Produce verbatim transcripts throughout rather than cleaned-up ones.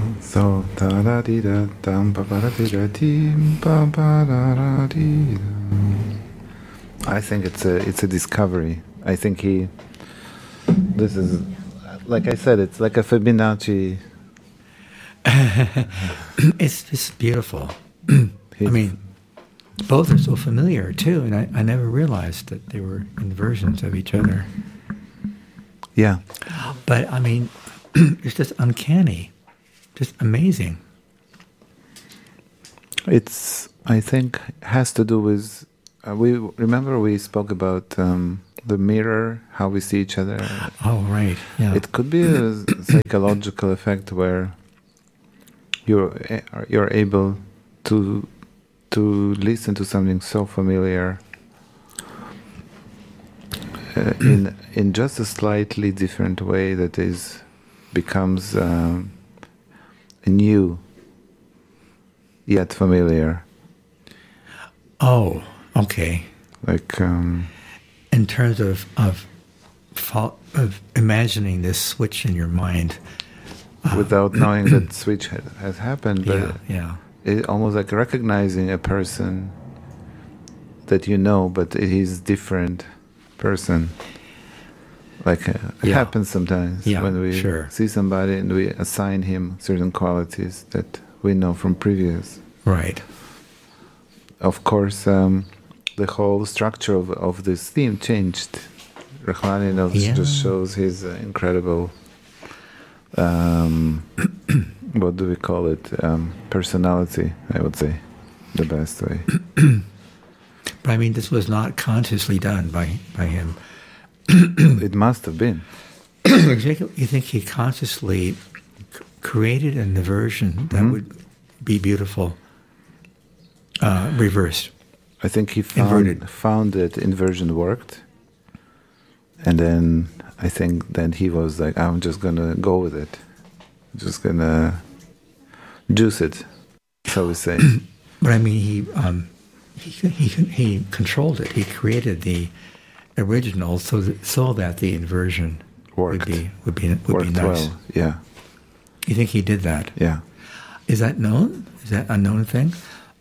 So da da di da dum ba ba da di da tim ba ba da da di da. I think it's a it's a discovery. I think he. This is, like I said, it's like a Fibonacci. It's just beautiful. I mean, both are so familiar too, and I, I never realized that they were inversions of each other. Yeah. But I mean, it's just uncanny, just amazing. It's, I think, has to do with. Uh, we remember we spoke about um, the mirror, how we see each other. Oh, right. Yeah. It could be a psychological effect where you're you're able to to listen to something so familiar uh, in in just a slightly different way that is becomes um, new yet familiar. Oh, okay. Like um, in terms of of of imagining this switch in your mind. Without knowing that switch has, has happened, but yeah, yeah. It, almost like recognizing a person that you know, but he's different person. Like uh, it yeah. happens sometimes yeah, when we sure. see somebody and we assign him certain qualities that we know from previous. Right. Of course, um, the whole structure of, of this theme changed. Rachmaninoff yeah. just shows his uh, incredible. Um, what do we call it? Um, personality, I would say, the best way. But I mean, this was not consciously done by, by him. It must have been. You think he consciously c- created an inversion that mm-hmm. would be beautiful, uh, reversed? I think he found, found that inversion worked. And then I think then he was like, I'm just going to go with it. Just going to juice it, so we say. But I mean, he, um, he he he controlled it. He created the original so that, so that the inversion Worked. would be would be would Worked be nice. Well, yeah. You think he did that? Yeah. Is that known? Is that a known thing?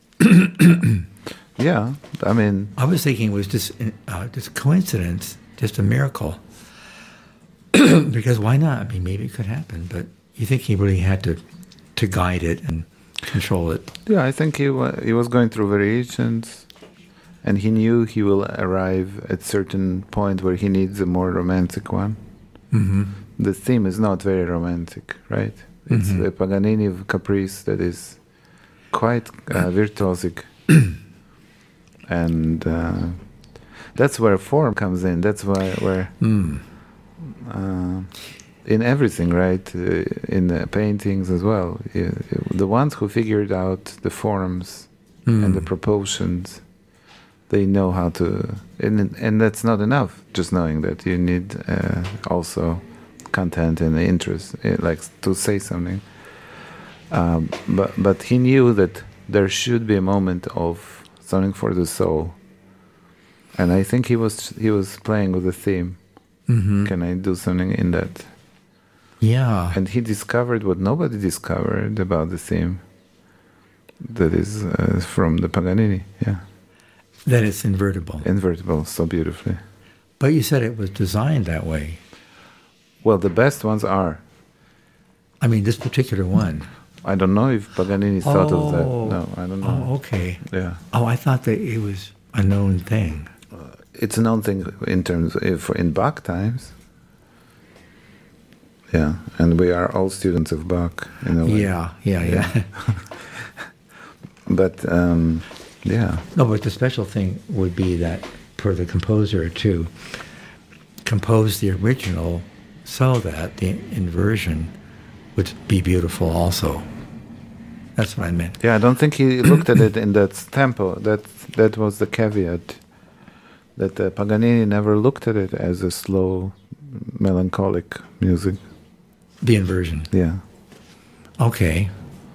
Yeah, I mean, I was thinking it was just uh, just coincidence. Just a miracle. Because why not? I mean, maybe it could happen, but you think he really had to to guide it and control it? Yeah, I think he, wa- he was going through variations, and he knew he will arrive at certain point where he needs a more romantic one. Mm-hmm. The theme is not very romantic, right? It's mm-hmm. a Paganini caprice that is quite uh, virtuosic. And... Uh, that's where form comes in. That's why where mm. uh, in everything, right? Uh, in the paintings as well. Yeah, the ones who figured out the forms mm. and the proportions, they know how to. And and that's not enough. Just knowing that you need uh, also content and interest, like to say something. Um, but but he knew that there should be a moment of something for the soul. And I think he was he was playing with the theme. Mm-hmm. Can I do something in that? Yeah. And he discovered what nobody discovered about the theme. That is uh, from the Paganini. Yeah. That it's invertible. Invertible, so beautifully. But you said it was designed that way. Well, the best ones are. I mean, this particular one. I don't know if Paganini oh. thought of that. No, I don't know. Oh, okay. Yeah. Oh, I thought that it was a known thing. It's a known thing in terms of in Bach times. Yeah, and we are all students of Bach in a way. Yeah, yeah, yeah. yeah. But um, yeah. No, but the special thing would be that for the composer to compose the original so that the inversion would be beautiful also. That's what I meant. Yeah, I don't think he looked at it in that tempo. That that was the caveat. That uh, Paganini never looked at it as a slow, melancholic music. The inversion. Yeah. Okay.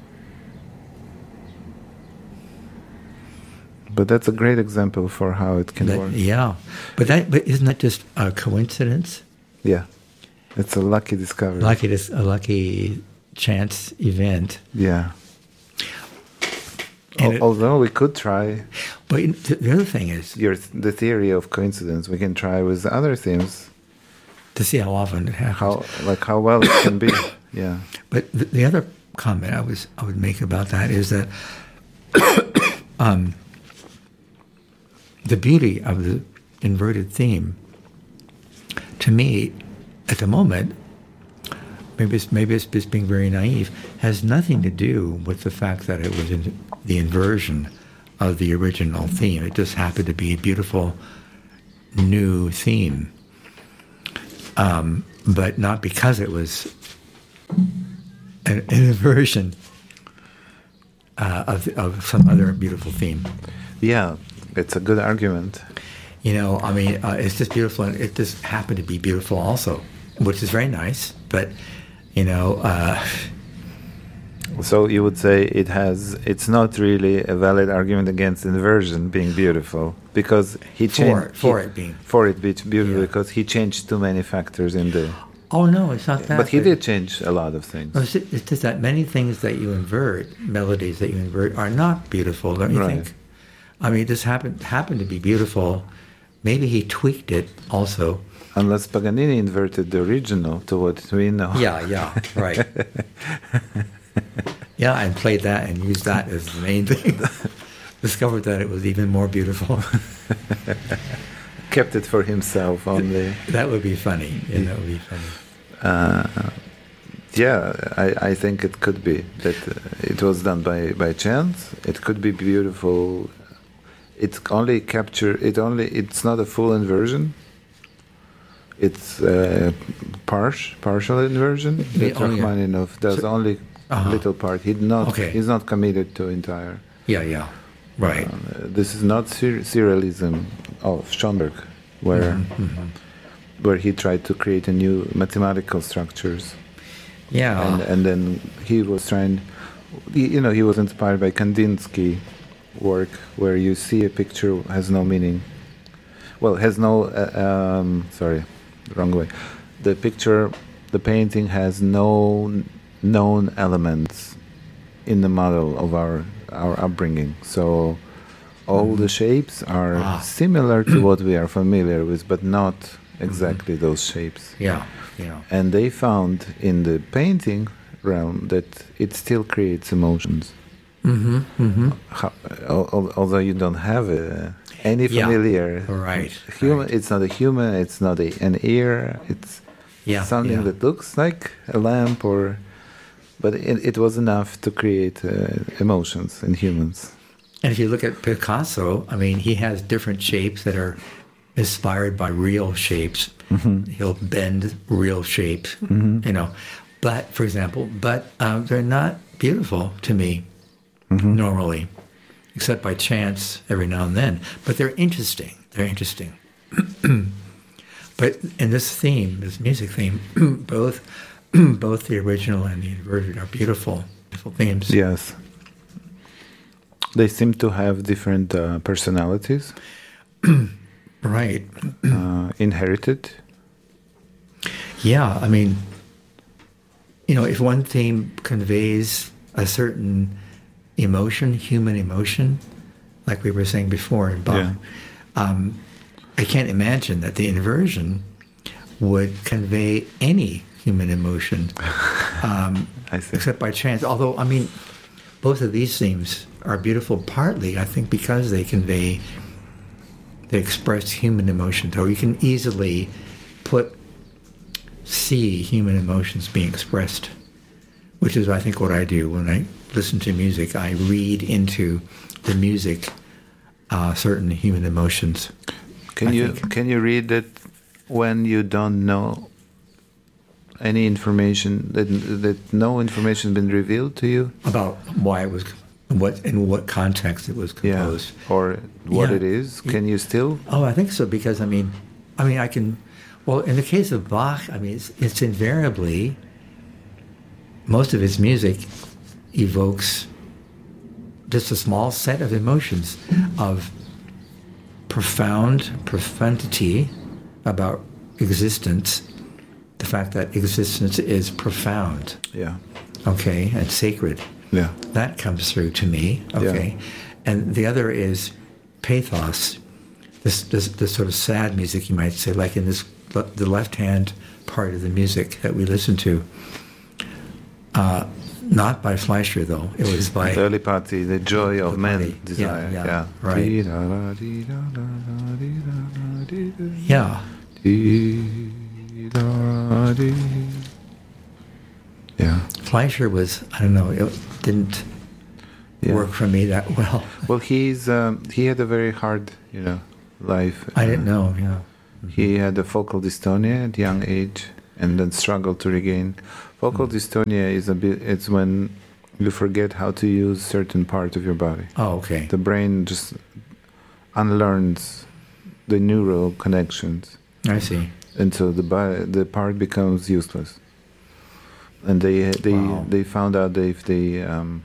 But that's a great example for how it can that, work. Yeah, but that but isn't that just a coincidence? Yeah, it's a lucky discovery. Lucky, a lucky chance event. Yeah. And Al- it- although we could try But th- the other thing is your the theory of coincidence, we can try with other themes. to see how often it happens. How like how well it can be. Yeah. But the, the other comment I was I would make about that is that um, the beauty of the inverted theme, to me, at the moment, maybe it's, maybe it's just being very naive, has nothing to do with the fact that it was in the inversion of the original theme. It just happened to be a beautiful new theme, um, but not because it was an, an inversion uh, of, of some other beautiful theme. Yeah, it's a good argument. You know, I mean, uh, it's just beautiful, and it just happened to be beautiful also, which is very nice. But, you know, uh, So you would say it has. It's not really a valid argument against inversion being beautiful because he for changed for he- it being. for it being beautiful Yeah. because he changed too many factors in the. Oh no, it's not that. But he did change a lot of things. No, It's just, it's just that many things that you invert, melodies that you invert, are not beautiful, don't you Right. think? I mean, it just happened happened to be beautiful. Maybe he tweaked it also. Unless Paganini inverted the original to what we know. Yeah, yeah, right. Yeah, and played that and used that as the main thing. Discovered that it was even more beautiful. Kept it for himself only. That would be funny. Yeah, that would be funny. Uh, yeah, I, I think it could be that uh, it was done by, by chance. It could be beautiful. It's only capture. It only. It's not a full inversion. It's uh, partial partial inversion. Yeah, That oh, yeah. Rachmaninoff does So- only Uh-huh. little part. He not. Okay. He's not committed to entire. Yeah, yeah. Right. Uh, this is not ser- serialism of Schoenberg, where Mm-hmm. where he tried to create a new mathematical structures. Yeah. and, and then he was trying, he- you know, he was inspired by Kandinsky work, where you see a picture has no meaning. Well, has no, uh, um, sorry, wrong way. The picture, the painting has no n- known elements in the model of our our upbringing. So all the shapes are Ah. similar to what we are familiar with, but not exactly those shapes. yeah. Yeah. And they found in the painting realm that it still creates emotions. Mm-hmm. Mm-hmm. How, al- al- although you don't have a, any Yeah. familiar Right, human, right. it's not a human, it's not a, an ear, it's Yeah. something yeah. that looks like a lamp, or but it, it was enough to create uh, emotions in humans. And if you look at Picasso, I mean, he has different shapes that are inspired by real shapes. Mm-hmm. He'll bend real shapes, you know. But, for example, but um, they're not beautiful to me Mm-hmm. normally, except by chance every now and then. But they're interesting. They're interesting. But in this theme, this music theme, both both the original and the inverted are beautiful, beautiful themes. Yes. They seem to have different uh, personalities, Right. uh, inherited. Yeah, I mean, you know, if one theme conveys a certain emotion, human emotion, like we were saying before in Bach, Yeah. um, I can't imagine that the inversion would convey any human emotion, um, I see. except by chance. Although, I mean, both of these themes are beautiful partly, I think, because they convey, they express human emotion. So you can easily put, see human emotions being expressed, which is, I think, what I do when I listen to music. I read into the music uh, certain human emotions. Can I you think. can you read it when you don't know any information, that that no information has been revealed to you? About why it was, what in what context it was Yeah, composed. or what Yeah. it is? Can you still? Oh, I think so, because I mean, I mean, I can. Well, in the case of Bach, I mean, it's, it's invariably most of his music evokes just a small set of emotions of profound profundity about existence, the fact that existence is profound. Yeah. okay, and sacred. Yeah. That comes through to me, okay. Yeah. And the other is pathos, this, this this sort of sad music, you might say, like in this the left-hand part of the music that we listen to. Uh, not by Fleischer, though. It was by... The early party, the joy of men, desire. Yeah, yeah, yeah. right. Yeah. Yeah. Fleischer was, I don't know, it didn't yeah. work for me that well. Well, he's um, he had a very hard, you know, life. I didn't know, yeah. Mm-hmm. He had a focal dystonia at young age and then struggled to regain. Focal mm-hmm. dystonia is a bit, it's when you forget how to use certain part of your body. Oh, okay. The brain just unlearns the neural connections. I see. And so the body, the part becomes useless. And they they Wow. they found out that if they um,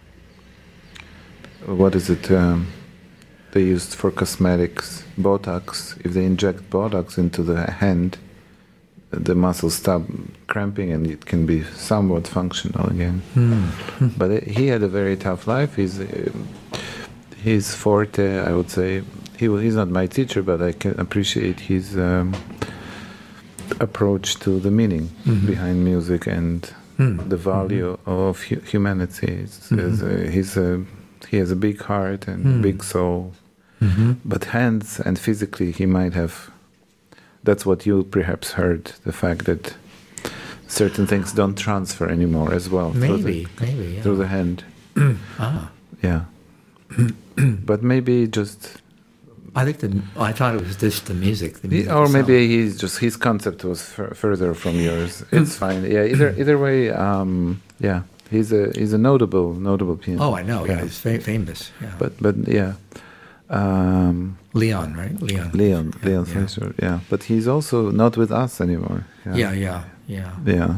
what is it um, they used for cosmetics, Botox. If they inject Botox into the hand, the muscles stop cramping and it can be somewhat functional again. Mm-hmm. But it, he had a very tough life. He's uh, his forte, I would say. He he's not my teacher, but I can appreciate his um, approach to the meaning mm-hmm. behind music and mm-hmm. the value mm-hmm. of hu- humanity. It's, Mm-hmm. it's a, he's a he has a big heart and mm. a big soul, mm-hmm. but hands and physically he might have. That's what you perhaps heard, the fact that certain things don't transfer anymore as well. Maybe, through the, maybe, yeah. through the hand. ah. Yeah. But maybe just. I think the. I thought it was just the music. The He, music or itself. maybe he's just his concept was f- further from yours. It's fine. Yeah. Either either way. Um, yeah. He's a he's a notable notable pianist. Oh, I know. Yeah, he's fa- famous. Yeah. But but yeah. Um, Leon, right? Leon. Leon, Yeah, Leon yeah. Fleischer, yeah. But he's also not with us anymore. Yeah, yeah, yeah. Yeah.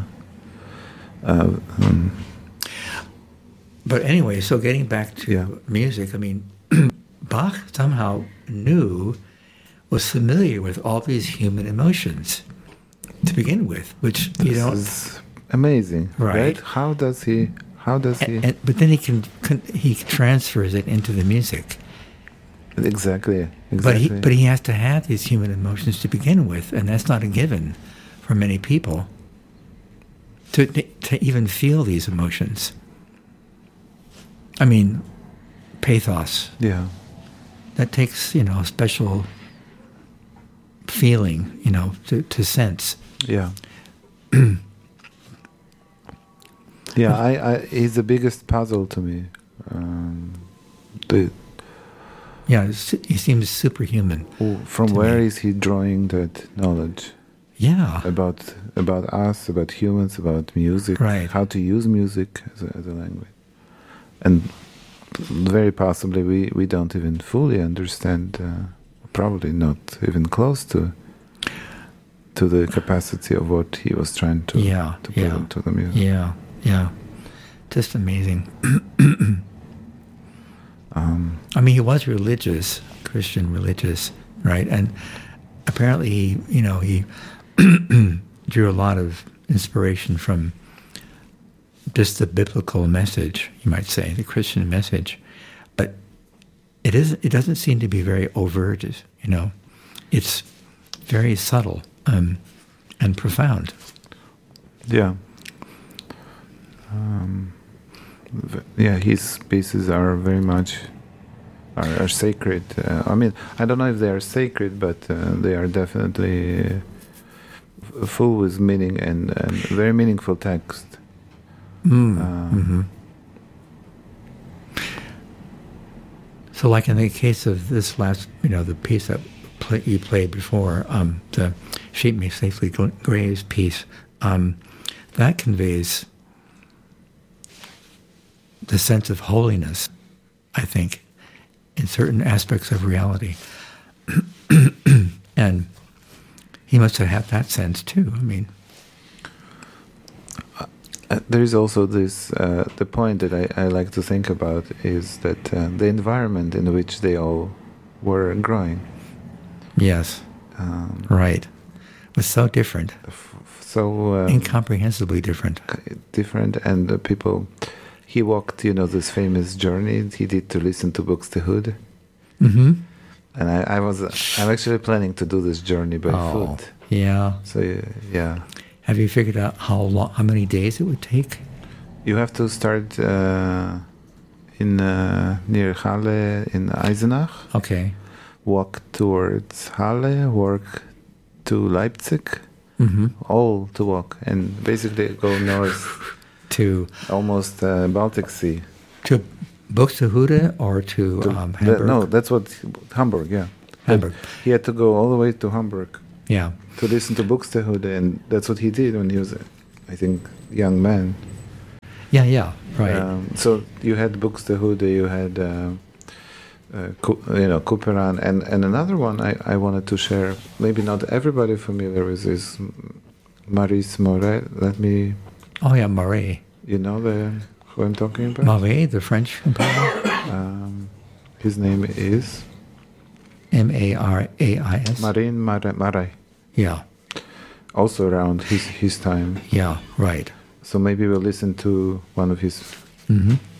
Uh, um, But anyway, so getting back to Yeah. music, I mean, Bach somehow knew, was familiar with all these human emotions to begin with, which you this know, is amazing, Right. right? How does he? How does he? and, and, but then he can, can he transfers it into the music. exactly. Exactly. But he but he has to have these human emotions to begin with, and that's not a given for many people. To to even feel these emotions. I mean, pathos. yeah. That takes, you know, a special feeling, you know, to, to sense. Yeah. yeah. I, I. He's the biggest puzzle to me. Um, the. Yeah, it's- he seems superhuman. From to where me. is he drawing that knowledge? Yeah. about about us, about humans, about music, Right. how to use music as a, as a language, and very possibly we, we don't even fully understand, uh, probably not even close to to the capacity of what he was trying to Yeah, to put yeah. into the music. Yeah, yeah. Just amazing. Um, I mean, he was religious, Christian religious, right? And apparently, he, you know, he drew a lot of inspiration from just the biblical message, you might say, the Christian message. But it is it doesn't seem to be very overt, you know. It's very subtle um, and profound. yeah. Um, v- yeah, his pieces are very much are, are sacred. Uh, I mean, I don't know if they are sacred, but uh, they are definitely uh, f- full with meaning and, and very meaningful text. Mm. Um, hmm So, like in the case of this last, you know, the piece that play, you played before, um, the "Sheep May Safely Gl- Graze" piece, um, that conveys the sense of holiness, I think, in certain aspects of reality. And he must have had that sense too. I mean, Uh, there is also this, uh, the point that I, I like to think about is that uh, the environment in which they all were growing. yes, Um, right. was so different, so um, incomprehensibly different. Different, and uh, people. He walked, you know, this famous journey he did to listen to Buxtehude. Mm-hmm. And I, I was, I'm actually planning to do this journey by Oh, foot. yeah. So yeah. Have you figured out how long, how many days it would take? You have to start uh, in uh, near Halle in Eisenach. Okay. Walk towards Halle, walk to Leipzig, Mm-hmm. all to walk, and basically go north To almost uh, Baltic Sea. to Buxtehude or to, To- um, that- Hamburg? no, that's what Hamburg. Yeah, Hamburg. He had to go all the way to Hamburg Yeah. to listen to Buxtehude, and that's what he did when he was, I think, young man. Yeah, yeah, right. Um, so you had Buxtehude, you had, uh, uh, Ku- you know, Kuperan, and, and another one I, I wanted to share. Maybe not everybody familiar with is Maurice Moret. Let me, Oh, yeah, Marais. you know the who I'm talking about. Marais, the French composer. Um, his name is M A R A I S. Marin Marais. Marais. Yeah, Also around his his time. yeah, right. So maybe we'll listen to one of his Mm-hmm.